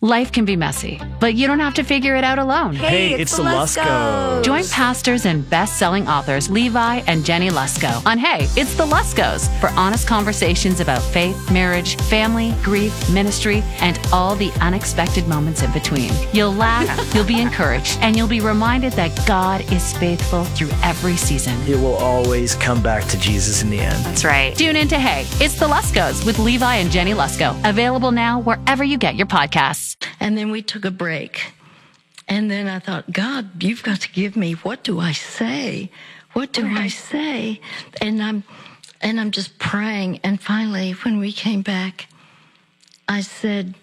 Life can be messy, but you don't have to figure it out alone. Hey, it's the Luskos. Join pastors and best-selling authors Levi and Jenny Lusko on Hey, It's the Luskos for honest conversations about faith, marriage, family, grief, ministry, and all the unexpected moments in between. You'll laugh, you'll be encouraged, and you'll be reminded that God is faithful through every season. It will always come back to Jesus in the end. That's right. Tune in to Hey, It's the Luskos with Levi and Jenny Lusko. Available now wherever you get your podcasts. And then we took a break. And then I thought, God, you've got to give me, what do I say? What do I say? And I'm just praying. And finally, when we came back, I said,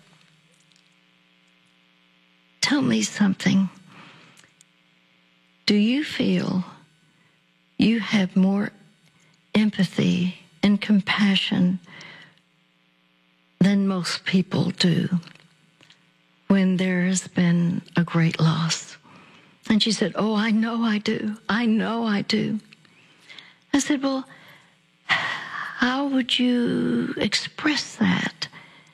tell me something. Do you feel you have more empathy and compassion than most people do when there has been a great loss? And she said, oh, I know I do. I know I do. I said, well, how would you express that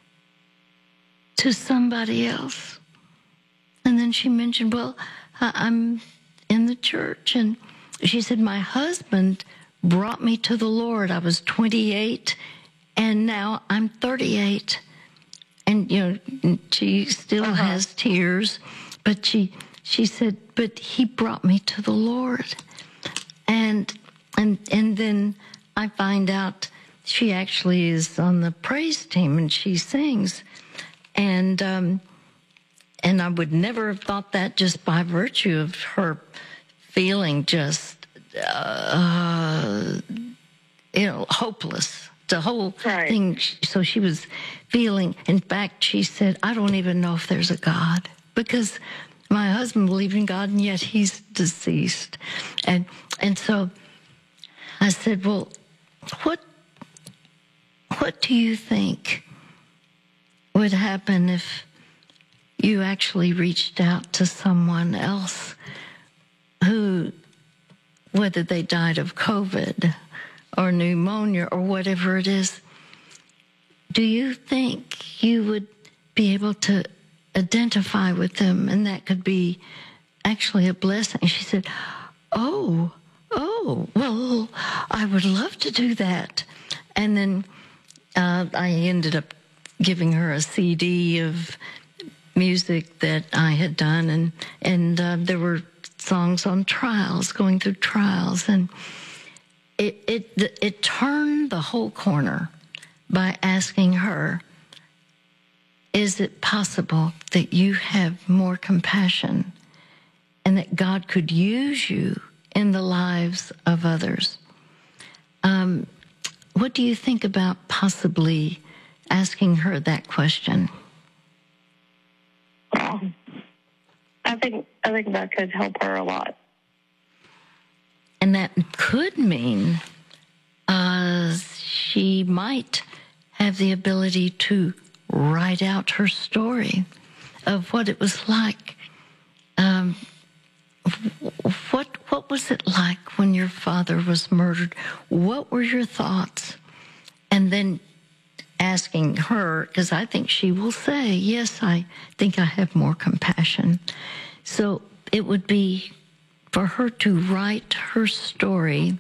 to somebody else? And then she mentioned, well, I'm in the church. And she said, my husband brought me to the Lord. I was 28, and now I'm 38. And, you know, she still has tears, but she said, but he brought me to the Lord. And then I find out she actually is on the praise team and she sings. And I would never have thought that just by virtue of her feeling just, hopeless. The whole thing. So she was feeling, in fact, she said, I don't even know if there's a God, because my husband believed in God and yet he's deceased. And so I said, well, what do you think would happen if you actually reached out to someone else who, whether they died of COVID or pneumonia or whatever it is, do you think you would be able to identify with them and that could be actually a blessing? She said, oh, well, I would love to do that. And then I ended up giving her a CD of music that I had done, and there were songs on trials, going through trials, and it turned the whole corner by asking her, is it possible that you have more compassion and that God could use you in the lives of others? What do you think about possibly asking her that question? Well, I think that could help her a lot. And that could mean she might have the ability to write out her story of what it was like. What was it like when your father was murdered? What were your thoughts? And then asking her, because I think she will say, yes, I think I have more compassion. So it would be for her to write her story.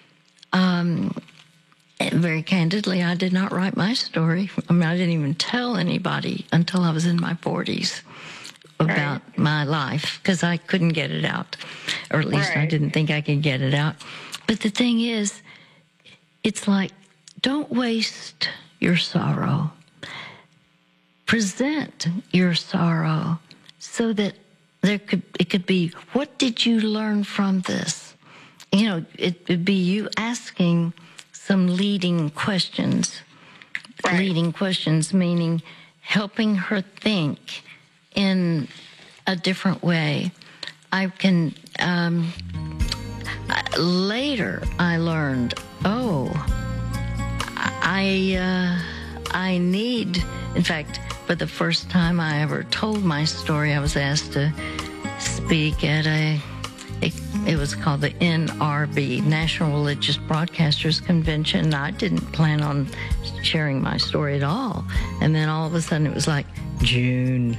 Very candidly, I did not write my story. I mean, I didn't even tell anybody until I was in my 40s about my life, because I couldn't get it out, or at least I didn't think I could get it out. But the thing is, it's like, don't waste your sorrow. Present your sorrow so that it could be, what did you learn from this? You know, it would be you asking some leading questions. Leading questions meaning helping her think in a different way. I can, later I learned, I need, in fact, for the first time I ever told my story, I was asked to speak at it was called the NRB, National Religious Broadcasters Convention. I didn't plan on sharing my story at all. And then all of a sudden it was like, June,